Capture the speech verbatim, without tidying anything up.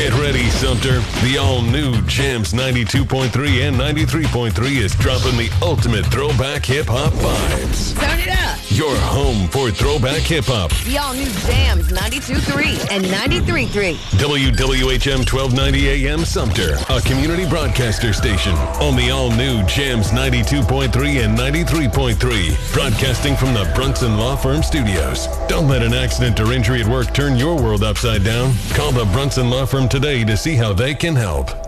Get ready, Sumter. The all-new Jams ninety-two point three and ninety-three point three is dropping the ultimate throwback hip-hop vibes. Turn it up. Your home for throwback hip-hop. The all-new Jams ninety-two point three and ninety-three point three. W W H M twelve ninety A M Sumter, a community broadcaster station on the all-new Jams ninety-two point three and ninety-three point three, broadcasting from the Brunson Law Firm Studios. Don't let an accident or injury at work turn your world upside down. Call the Brunson Law Firm today to see how they can help.